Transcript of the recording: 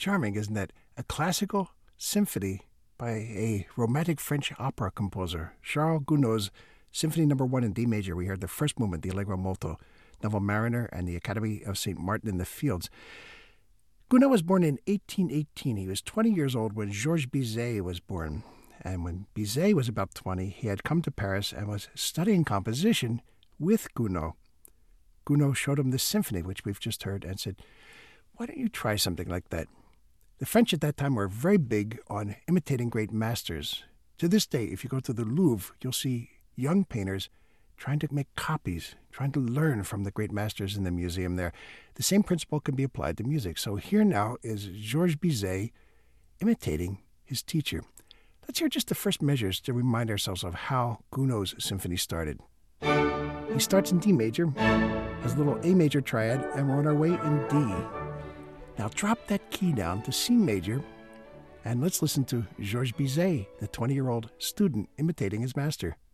charming, isn't it? A classical symphony by a romantic French opera composer, Charles Gounod's Symphony No. 1 in D major. We heard the first movement, the Allegro molto, Novel Mariner, and the Academy of St. Martin in the Fields. Gounod was born in 1818. He was 20 years old when Georges Bizet was born. And when Bizet was about 20, he had come to Paris and was studying composition with Gounod. Gounod showed him this symphony, which we've just heard, and said, "Why don't you try something like that?" The French at that time were very big on imitating great masters. To this day, if you go to the Louvre, you'll see young painters trying to make copies, trying to learn from the great masters in the museum there. The same principle can be applied to music. So here now is Georges Bizet imitating his teacher. Let's hear just the first measures to remind ourselves of how Gounod's symphony started. He starts in D major, has a little A major triad, and we're on our way in D. Now drop that key down to C major, and let's listen to Georges Bizet, the 20-year-old student imitating his master.